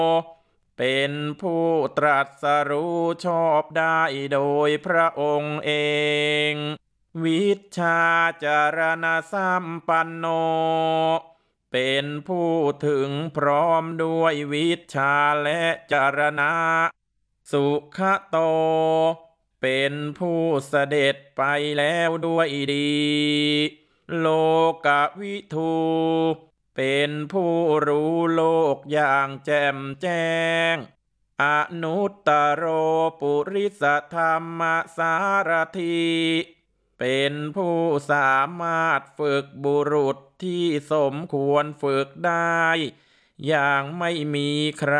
เป็นผู้ตรัสรู้ชอบได้โดยพระองค์เองวิชชาจารณสัมปันโนเป็นผู้ถึงพร้อมด้วยวิชชาและจารณะสุขโตเป็นผู้เสด็จไปแล้วด้วยดีโลกวิทูเป็นผู้รู้โลกอย่างแจ่มแจ้งอนุตตโรปุริสธรรมสารถีเป็นผู้สามารถฝึกบุรุษที่สมควรฝึกได้อย่างไม่มีใคร